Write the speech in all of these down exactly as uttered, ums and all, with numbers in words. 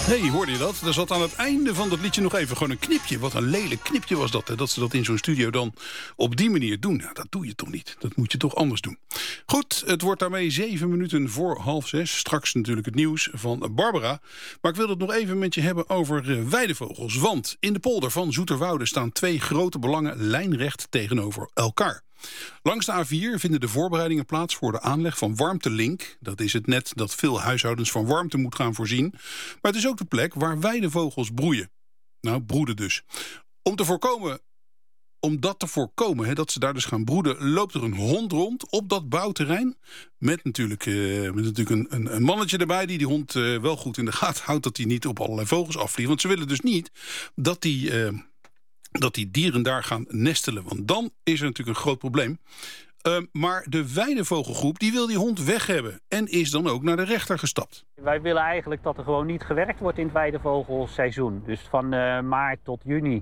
Hey, hoorde je dat? Er zat aan het einde van dat liedje nog even gewoon een knipje. Wat een lelijk knipje was dat, hè? Dat ze dat in zo'n studio dan op die manier doen. Nou, dat doe je toch niet? Dat moet je toch anders doen. Goed, het wordt daarmee zeven minuten voor half zes. Straks natuurlijk het nieuws van Barbara. Maar ik wil het nog even met je hebben over uh, weidevogels. Want in de polder van Zoeterwoude staan twee grote belangen lijnrecht tegenover elkaar. Langs de A vier vinden de voorbereidingen plaats voor de aanleg van Warmtelink. Dat is het net dat veel huishoudens van warmte moet gaan voorzien. Maar het is ook de plek waar weidevogels broeien. Nou, broeden dus. Om te voorkomen, om dat te voorkomen, hè, dat ze daar dus gaan broeden, loopt er een hond rond op dat bouwterrein. Met natuurlijk, uh, met natuurlijk een, een, een mannetje erbij die die hond uh, wel goed in de gaten houdt, dat hij niet op allerlei vogels afvliegt. Want ze willen dus niet dat die... Uh, dat die dieren daar gaan nestelen. Want dan is er natuurlijk een groot probleem. Uh, maar de weidevogelgroep die wil die hond weg hebben. En is dan ook naar de rechter gestapt. Wij willen eigenlijk dat er gewoon niet gewerkt wordt in het weidevogelseizoen. Dus van uh, maart tot juni.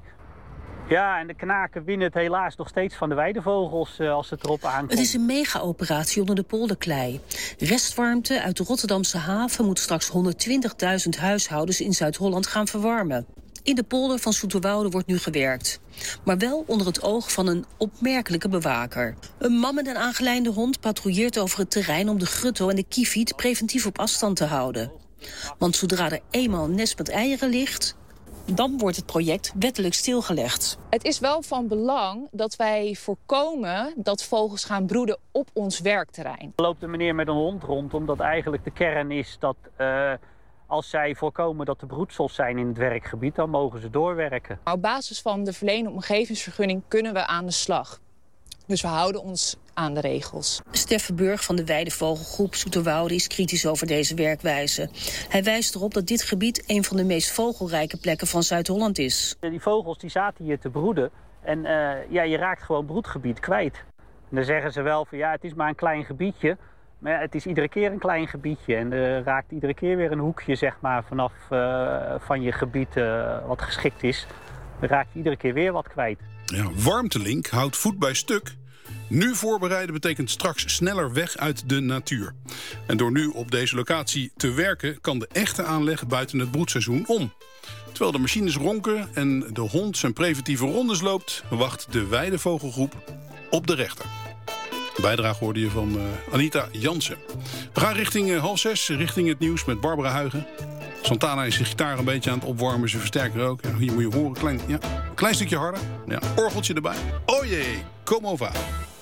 Ja, en de knaken winnen het helaas nog steeds van de weidevogels uh, als het erop aankomt. Het is een mega-operatie onder de polderklei. Restwarmte uit de Rotterdamse haven moet straks honderdtwintigduizend huishoudens in Zuid-Holland gaan verwarmen. In de polder van Zoeterwoude wordt nu gewerkt. Maar wel onder het oog van een opmerkelijke bewaker. Een man met een aangelijnde hond patrouilleert over het terrein om de grutto en de kieviet preventief op afstand te houden. Want zodra er eenmaal een nest met eieren ligt, dan wordt het project wettelijk stilgelegd. Het is wel van belang dat wij voorkomen dat vogels gaan broeden op ons werkterrein. Er loopt een meneer met een hond rond, omdat eigenlijk de kern is dat... Uh... Als zij voorkomen dat er broedsels zijn in het werkgebied, dan mogen ze doorwerken. Op basis van de verleende omgevingsvergunning kunnen we aan de slag. Dus we houden ons aan de regels. Steffen Burg van de weidevogelgroep Zoeterwoude is kritisch over deze werkwijze. Hij wijst erop dat dit gebied een van de meest vogelrijke plekken van Zuid-Holland is. Die vogels die zaten hier te broeden en uh, ja, je raakt gewoon broedgebied kwijt. En dan zeggen ze wel van ja, het is maar een klein gebiedje. Maar ja, het is iedere keer een klein gebiedje en er raakt iedere keer weer een hoekje zeg maar, vanaf uh, van je gebied uh, wat geschikt is. Dan raakt iedere keer weer wat kwijt. Ja, Warmtelink houdt voet bij stuk. Nu voorbereiden betekent straks sneller weg uit de natuur. En door nu op deze locatie te werken kan de echte aanleg buiten het broedseizoen om. Terwijl de machines ronken en de hond zijn preventieve rondes loopt, wacht de weidevogelgroep op de rechter. Bijdrage hoorde je van uh, Anita Jansen. We gaan richting uh, half zes, richting het nieuws met Barbara Huigen. Santana is zijn gitaar een beetje aan het opwarmen, zijn versterker ook. Ja, hier moet je horen, klein, ja, klein stukje harder. Ja, orgeltje erbij. Oh jee, kom over.